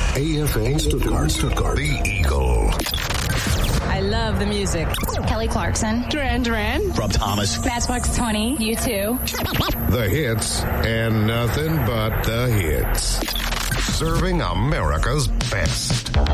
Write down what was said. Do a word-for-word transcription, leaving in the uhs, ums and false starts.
A F A Stuttgart, Stuttgart. The Eagle. I love the music. Kelly Clarkson. Duran Duran. Rob Thomas. Matchbox twenty. You too. The hits and nothing but the hits. Serving America's best.